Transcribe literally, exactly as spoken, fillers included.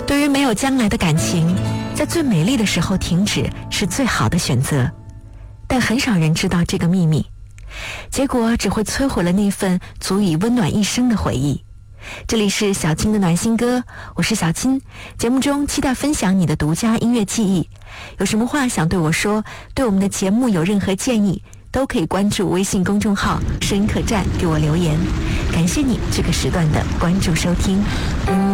对于没有将来的感情，在最美丽的时候停止是最好的选择，但很少人知道这个秘密，结果只会摧毁了那份足以温暖一生的回忆。这里是小青的暖心歌，我是小青，节目中期待分享你的独家音乐记忆，有什么话想对我说，对我们的节目有任何建议，都可以关注微信公众号声音客栈给我留言。感谢你这个时段的关注收听。